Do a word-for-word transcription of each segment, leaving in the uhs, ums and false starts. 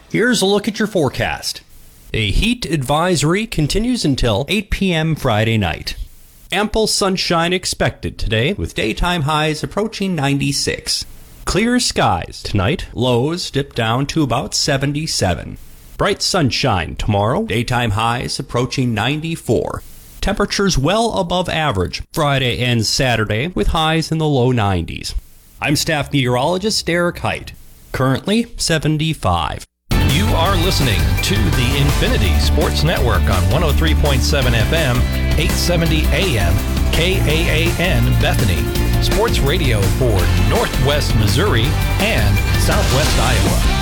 Here's a look at your forecast. A heat advisory continues until eight p.m. Friday night. Ample sunshine expected today, with daytime highs approaching ninety-six. Clear skies tonight, lows dip down to about seventy-seven. Bright sunshine tomorrow, daytime highs approaching ninety-four. Temperatures well above average Friday and Saturday, with highs in the low nineties. I'm staff meteorologist Derek Height. Currently seventy-five. You are listening to the Infinity Sports Network on one oh three point seven F M, eight seventy A M, K A A N Bethany. Sports radio for Northwest Missouri and Southwest Iowa.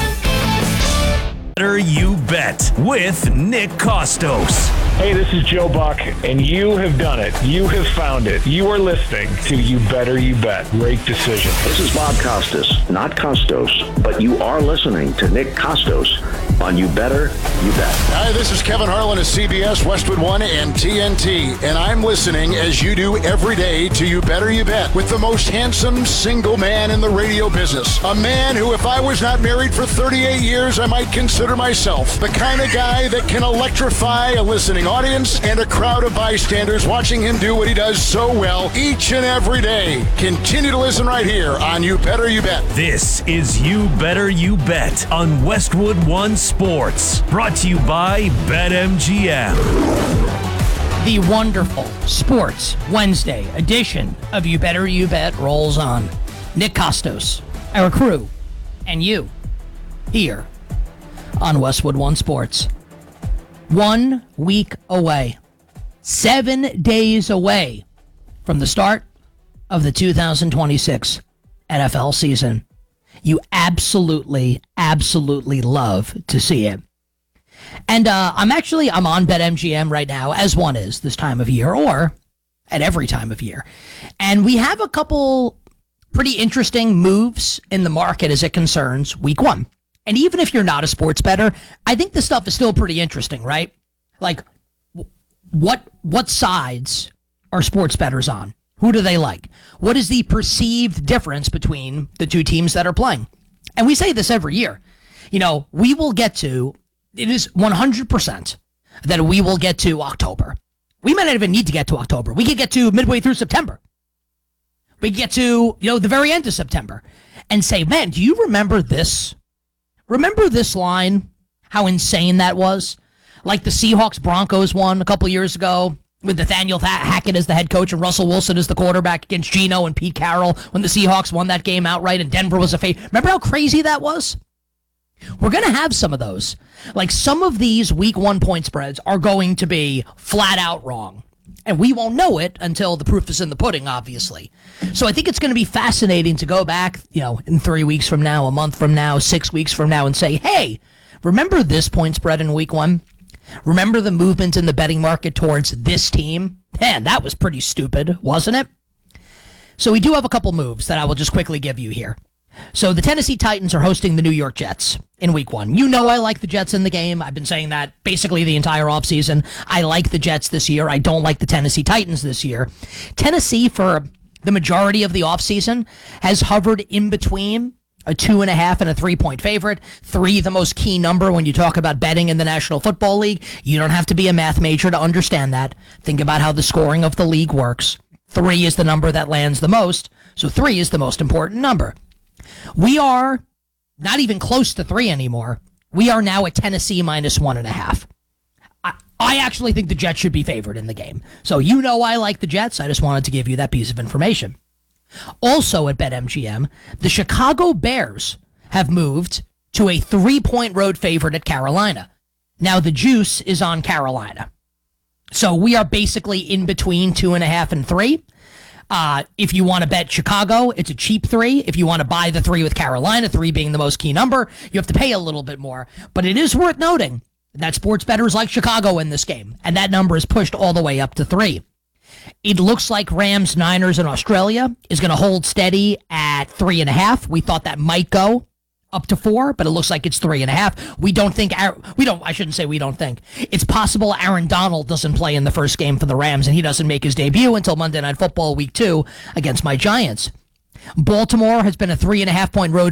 Better You Bet with Nick Costos. Hey, this is Joe Buck, and you have done it. You have found it. You are listening to You Better You Bet. Great decision. This is Bob Costas, not Costos, but you are listening to Nick Costos on You Better You Bet. Hi, this is Kevin Harlan of C B S, Westwood One, and T N T, and I'm listening as you do every day to You Better You Bet with the most handsome single man in the radio business. A man who, if I was not married for thirty-eight years, I might consider myself the kind of guy that can electrify a listening audience and a crowd of bystanders watching him do what he does so well each and every day. Continue to listen right here on You Better You Bet. This is You Better You Bet on Westwood One Sports, brought to you by BetMGM. The wonderful Sports Wednesday edition of You Better You Bet rolls on. Nick Costos, our crew, and you here on Westwood One Sports. One week away, seven days away from the start of the two thousand twenty-six N F L season. You absolutely, absolutely love to see it. And uh, I'm actually, I'm on BetMGM right now, as one is this time of year, or at every time of year. And we have a couple pretty interesting moves in the market as it concerns week one. And even if you're not a sports bettor, I think this stuff is still pretty interesting, right? Like, what what sides are sports bettors on? Who do they like? What is the perceived difference between the two teams that are playing? And we say this every year. You know, we will get to, it is one hundred percent that we will get to October. We might not even need to get to October. We could get to midway through September. We could get to, you know, the very end of September and say, man, do you remember this? Remember this line? How insane that was? Like the Seahawks-Broncos one a couple years ago with Nathaniel Hackett as the head coach and Russell Wilson as the quarterback against Geno and Pete Carroll when the Seahawks won that game outright and Denver was a favorite. Remember how crazy that was? We're going to have some of those. Like some of these week one point spreads are going to be flat out wrong. And we won't know it until the proof is in the pudding, obviously. So I think it's going to be fascinating to go back, you know, in three weeks from now, a month from now, six weeks from now, and say, hey, remember this point spread in week one? Remember the movement in the betting market towards this team? Man, that was pretty stupid, wasn't it? So we do have a couple moves that I will just quickly give you here. So the Tennessee Titans are hosting the New York Jets in week one. You know I like the Jets in the game. I've been saying that basically the entire offseason. I like the Jets this year. I don't like the Tennessee Titans this year. Tennessee, for the majority of the offseason, has hovered in between a two and a half and a three-point favorite. Three, the most key number when you talk about betting in the National Football League. You don't have to be a math major to understand that. Think about how the scoring of the league works. Three is the number that lands the most, so three is the most important number. We are not even close to three anymore. We are now at Tennessee minus one and a half. I, I actually think the Jets should be favored in the game. So you know I like the Jets. I just wanted to give you that piece of information. Also at BetMGM, the Chicago Bears have moved to a three-point road favorite at Carolina. Now the juice is on Carolina. So we are basically in between two and a half and three. Uh, if you want to bet Chicago, it's a cheap three. If you want to buy the three with Carolina, three being the most key number, you have to pay a little bit more. But it is worth noting that sports bettors like Chicago in this game, and that number is pushed all the way up to three. It looks like Rams, Niners, and Australia is going to hold steady at three and a half. We thought that might go up to four, but it looks like it's three and a half. We don't think, we don't, I shouldn't say we don't think. It's possible Aaron Donald doesn't play in the first game for the Rams, and he doesn't make his debut until Monday Night Football week two against my Giants. Baltimore has been a three and a half point road